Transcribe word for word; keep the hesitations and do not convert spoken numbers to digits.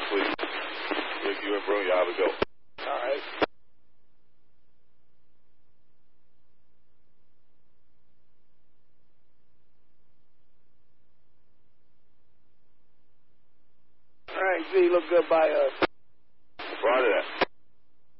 please. You, you and Bruno, y'all have a go. All right. All right, Z, look good by us. Roger that.